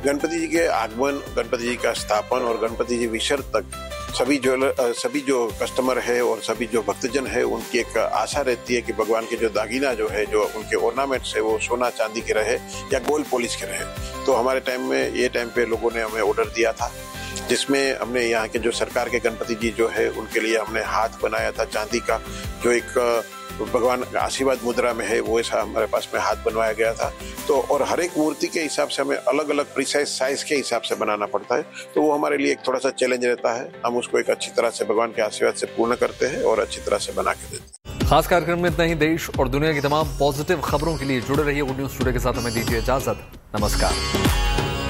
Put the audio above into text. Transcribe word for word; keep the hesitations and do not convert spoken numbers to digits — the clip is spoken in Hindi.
गणपति जी के आगमन, गणपति जी का स्थापन और गणपति जी विसर्जन तक सभी ज्वेलर सभी जो कस्टमर है और सभी जो भक्तजन है उनकी एक आशा रहती है कि भगवान के जो दागिना जो है, जो उनके ऑर्नामेंट्स है, वो सोना चांदी के रहे या गोल्ड पॉलिश के रहे। तो हमारे टाइम में ये टाइम पे लोगों ने हमें ऑर्डर दिया था, जिसमें हमने यहाँ के जो सरकार के गणपति जी जो है उनके लिए हमने हाथ बनाया था चांदी का, जो एक भगवान आशीर्वाद मुद्रा में है, वो ऐसा हमारे पास में हाथ बनवाया गया था। तो और हर एक मूर्ति के हिसाब से हमें अलग अलग प्रिसाइज साइज के हिसाब से बनाना पड़ता है, तो वो हमारे लिए एक थोड़ा सा चैलेंज रहता है। हम उसको एक अच्छी तरह से भगवान के आशीर्वाद से पूर्ण करते हैं और अच्छी तरह से बना के देते हैं। खास कार्यक्रम में इतना ही। देश और दुनिया की तमाम पॉजिटिव खबरों के लिए जुड़े रहिए गुड न्यूज टुडे के साथ। हमें दीजिए इजाजत। नमस्कार।